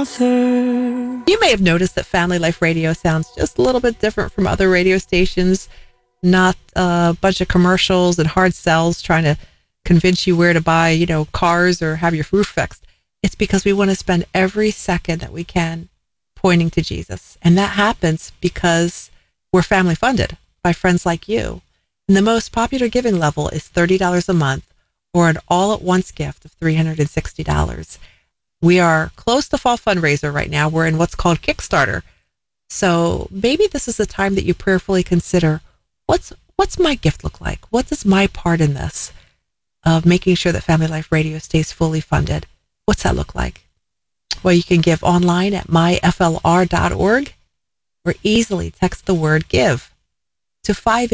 answer. You may have noticed that Family Life Radio sounds just a little bit different from other radio stations. Not a bunch of commercials and hard sells trying to convince you where to buy, cars or have your roof fixed. It's because we want to spend every second that we can pointing to Jesus. And that happens because we're family funded by friends like you. And the most popular giving level is $30 a month or an all-at-once gift of $360. We are close to fall fundraiser right now. We're in what's called Kickstarter. So maybe this is the time that you prayerfully consider, what's my gift look like? What does my part in this of making sure that Family Life Radio stays fully funded? What's that look like? Well, you can give online at myflr.org or easily text the word give to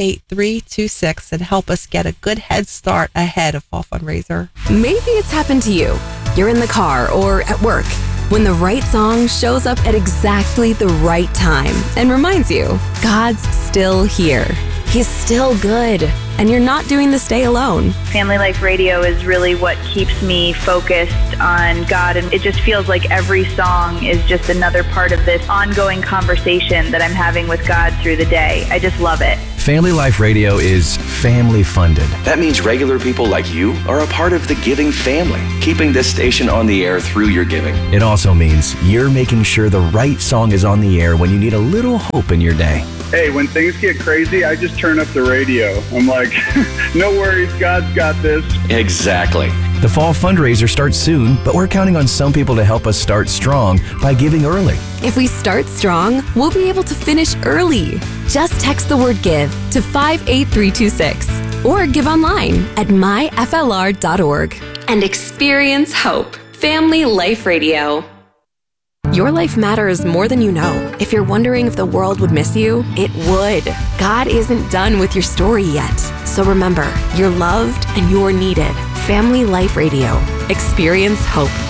58326 and help us get a good head start ahead of fall fundraiser. Maybe it's happened to you. You're in the car or at work when the right song shows up at exactly the right time and reminds you, God's still here. He's still good. And you're not doing this day alone. Family Life Radio is really what keeps me focused on God. And it just feels like every song is just another part of this ongoing conversation that I'm having with God through the day. I just love it. Family Life Radio is family funded. That means regular people like you are a part of the giving family, keeping this station on the air through your giving. It also means you're making sure the right song is on the air when you need a little hope in your day. Hey, when things get crazy, I just turn up the radio. I'm like, no worries, God's got this. Exactly. The fall fundraiser starts soon, but we're counting on some people to help us start strong by giving early. If we start strong, we'll be able to finish early. Just text the word give to 58326 or give online at myflr.org and experience hope. Family Life Radio. Your life matters more than you know. If you're wondering if the world would miss you, it would. God isn't done with your story yet. So remember, you're loved and you're needed. Family Life Radio. Experience hope.